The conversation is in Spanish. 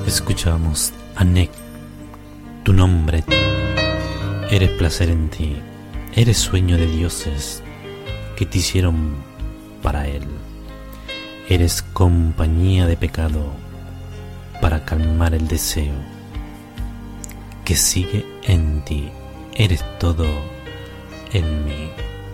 Escuchamos a Nek, tu nombre, eres placer en ti, eres sueño de dioses que te hicieron para él, eres compañía de pecado para calmar el deseo que sigue en ti, eres todo en mí.